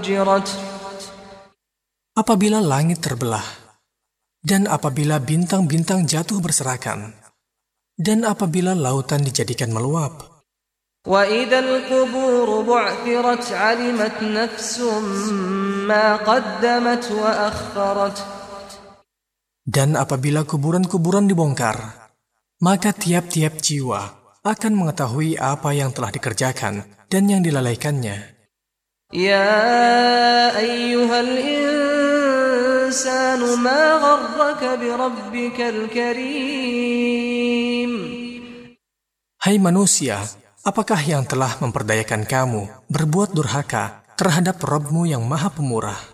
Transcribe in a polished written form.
Apabila langit terbelah, dan apabila bintang-bintang jatuh berserakan, dan apabila lautan dijadikan meluap, وَإِذَا الْقُبُورُ بُعْثِرَتْ عَلِمَتْ نَفْسٌ مَا قَدَّمَتْ وَأَخَّرَتْ. dan apabila kuburan-kuburan dibongkar, maka tiap-tiap jiwa akan mengetahui apa yang telah dikerjakan dan yang dilalaikannya. يَا أَيُّهَا الْإِنسَانُ مَا غَرَّكَ بِرَبِّكَ الْكَرِيمِ. Hai manusia, apakah yang telah memperdayakan kamu berbuat durhaka terhadap Rabb-Mu yang Maha Pemurah?